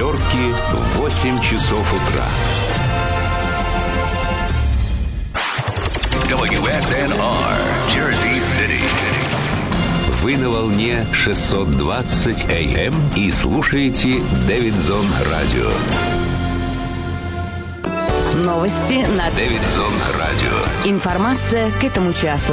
Нью-Йорке 8 часов утра. WSNR, Jersey City. Вы на волне 620 AM и слушаете Дэвидсон Радио. Новости на Дэвидсон Радио. Информация к этому часу.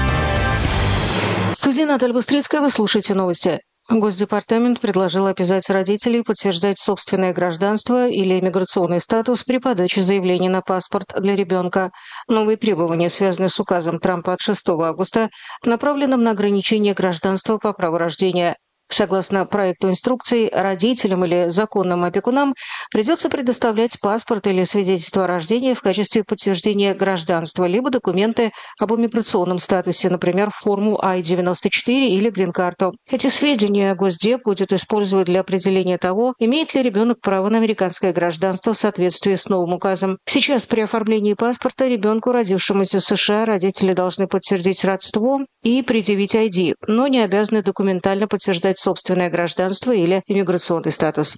В студии Наталья Быстрицкая, вы слушаете новости. Госдепартамент предложил обязать родителей подтверждать собственное гражданство или миграционный статус при подаче заявления на паспорт для ребенка. Новые требования, связанные с указом Трампа от 6 августа, направленным на ограничение гражданства по праву рождения. Согласно проекту инструкций, родителям или законным опекунам придется предоставлять паспорт или свидетельство о рождении в качестве подтверждения гражданства, либо документы об иммиграционном статусе, например, форму I-94 или грин-карту. Эти сведения Госдеп будет использовать для определения того, имеет ли ребенок право на американское гражданство в соответствии с новым указом. Сейчас при оформлении паспорта ребенку, родившемуся в США, родители должны подтвердить родство и предъявить ID, но не обязаны документально подтверждать собственное гражданство или иммиграционный статус.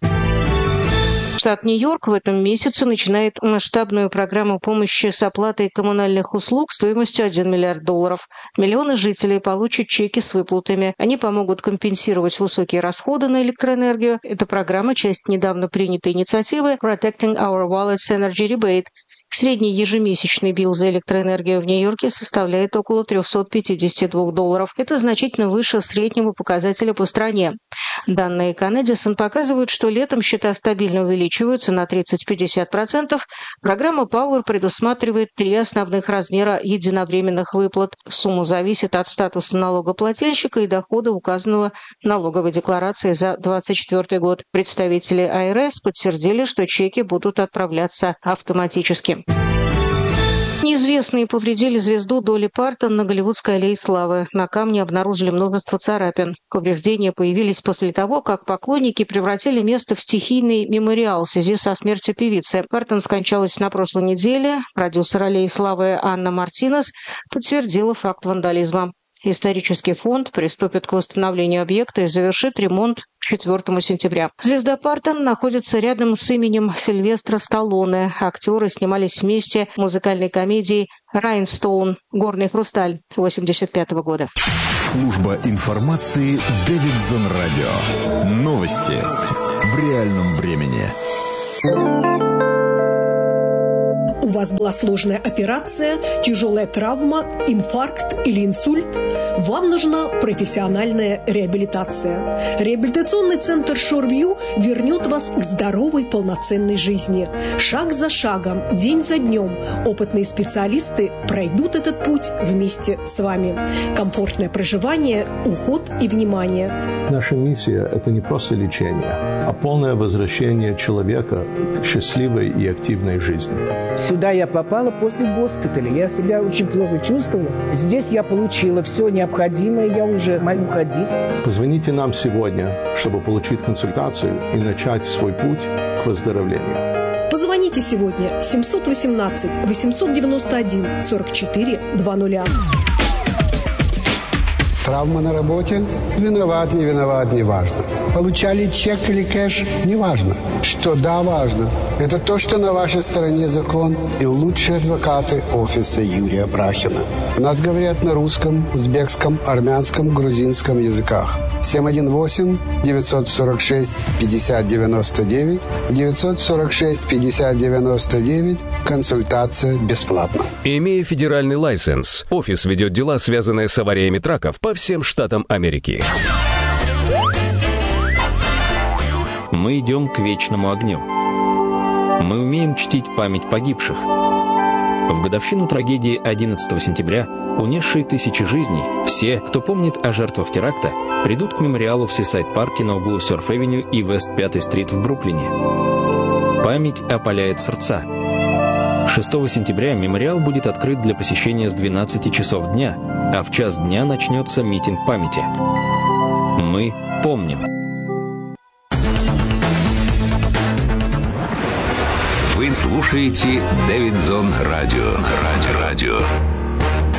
Штат Нью-Йорк в этом месяце начинает масштабную программу помощи с оплатой коммунальных услуг стоимостью $1 миллиард. Миллионы жителей получат чеки с выплатами. Они помогут компенсировать высокие расходы на электроэнергию. Эта программа – часть недавно принятой инициативы Protecting Our Wallets Energy Rebate. Средний ежемесячный билл за электроэнергию в Нью-Йорке составляет около $352. Это значительно выше среднего показателя по стране. Данные Canedison показывают, что летом счета стабильно увеличиваются на 30-50%. Программа Power предусматривает 3 основных размера единовременных выплат. Сумма зависит от статуса налогоплательщика и дохода, указанного в налоговой декларации за 2024 год. Представители IRS подтвердили, что чеки будут отправляться автоматически. Неизвестные повредили звезду Долли Партон на Голливудской аллее славы. На камне обнаружили множество царапин. Повреждения появились после того, как поклонники превратили место в стихийный мемориал в связи со смертью певицы. Партон скончалась на прошлой неделе. Продюсер аллеи славы Анна Мартинес подтвердила факт вандализма. Исторический фонд приступит к восстановлению объекта и завершит ремонт к 4 сентября. Звезда Партон находится рядом с именем Сильвестра Сталлоне. Актеры снимались вместе в музыкальной комедии «Райнстоун. Горный хрусталь» 1985 года. Служба информации Дэвидсон Радио. Новости в реальном времени. У вас была сложная операция, тяжелая травма, инфаркт или инсульт? Вам нужна профессиональная реабилитация. Реабилитационный центр Шорвью вернет вас к здоровой, полноценной жизни. Шаг за шагом, день за днем опытные специалисты пройдут этот путь вместе с вами. Комфортное проживание, уход и внимание. Наша миссия – это не просто лечение, а полное возвращение человека к счастливой и активной жизни. Сюда я попала после госпиталя. Я себя очень плохо чувствовала. Здесь я получила все необходимое. Я уже могу ходить. Позвоните нам сегодня, чтобы получить консультацию и начать свой путь к выздоровлению. Позвоните сегодня 718-891-44-00. Травма на работе? Виноват, не виноват, не важно. Получали чек или кэш? Не важно. Что да, важно. Это то, что на вашей стороне закон и лучшие адвокаты офиса Юрия Брахина. У нас говорят на русском, узбекском, армянском, грузинском языках. 718-946-5099, 946-5099. Консультация бесплатна. Имея федеральный лайсенс, офис ведет дела, связанные с авариями траков по всем штатам Америки. Мы идем к вечному огню. Мы умеем чтить память погибших. В годовщину трагедии 11 сентября, унесшей тысячи жизней, все, кто помнит о жертвах теракта, придут к мемориалу в Сисайд-парке на углу Сёрф-Эвеню и Вест-5-стрит в Бруклине. Память опаляет сердца. 6 сентября мемориал будет открыт для посещения с 12 часов дня, а в час дня начнется митинг памяти. Мы помним. Вы слушаете Дэвидсон Радио.